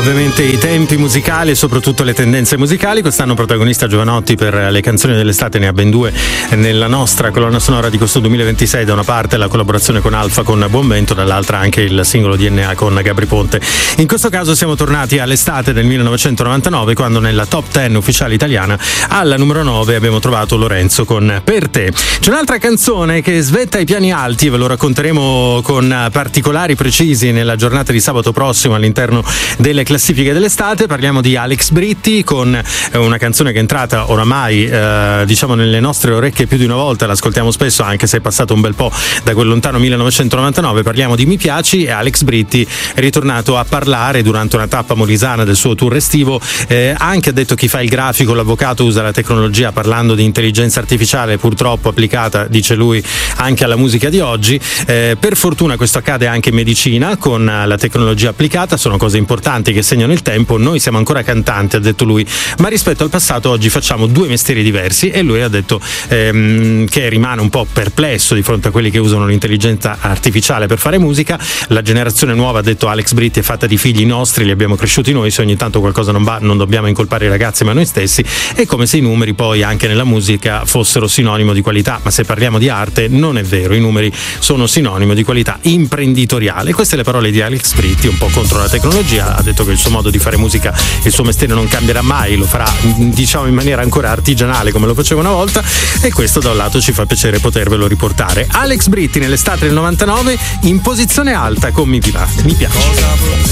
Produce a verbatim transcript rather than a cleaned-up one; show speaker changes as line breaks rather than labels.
ovviamente i tempi musicali e soprattutto le tendenze musicali. Quest'anno protagonista Jovanotti per le canzoni dell'estate, ne ha ben due nella nostra colonna sonora di questo duemilaventisei. Da una parte la collaborazione con Alfa con Buonvento, dall'altra anche il singolo D N A con Gabry Ponte. In questo caso siamo tornati all'estate del millenovecentonovantanove, quando nella top dieci ufficiale italiana alla numero nove abbiamo trovato Lorenzo con Per te. C'è un'altra canzone che svetta ai piani alti e ve lo racconteremo con particolari precisi nella giornata di sabato prossimo all'interno delle classifiche dell'estate. Parliamo di Alex Britti con una canzone che è entrata oramai eh, diciamo nelle nostre orecchie più di una volta, l'ascoltiamo spesso anche se è passato un bel po' da quel lontano millenovecentonovantanove. Parliamo di Mi piaci, e Alex Britti è ritornato a parlare durante una tappa molisana del suo tour estivo. Eh, anche ha detto: chi fa il grafico, l'avvocato, usa la tecnologia, parlando di intelligenza artificiale purtroppo applicata, dice lui, anche alla musica di oggi. Eh, per fortuna questo accade anche in medicina con la tecnologia applicata, sono cose importanti che segnano il tempo. Noi siamo ancora cantanti, ha detto lui, ma rispetto al passato oggi facciamo due mestieri diversi. E lui ha detto ehm, che rimane un po' perplesso di fronte a quelli che usano l'intelligenza artificiale per fare musica. La generazione nuova, ha detto Alex Britti, è fatta di figli nostri, li abbiamo cresciuti noi, se ogni tanto qualcosa non va non dobbiamo incolpare i ragazzi ma noi stessi. È come se i numeri poi anche nella musica fossero sinonimo di qualità, ma se parliamo di arte non è vero, i numeri sono sinonimo di qualità imprenditoriale. Queste le parole di Alex Britti, un po' contro la tecnologia. Ha detto che il suo modo di fare musica, il suo mestiere non cambierà mai, lo farà diciamo in maniera ancora artigianale come lo faceva una volta, e questo da un lato ci fa piacere potervelo riportare. Alex Britti nell'estate del novantanove in posizione alta con Mi piace. Mi piace.